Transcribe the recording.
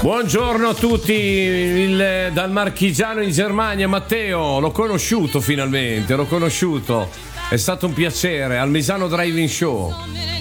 Buongiorno a tutti, dal Marchigiano in Germania, Matteo, l'ho conosciuto finalmente, è stato un piacere, al Misano Driving Show.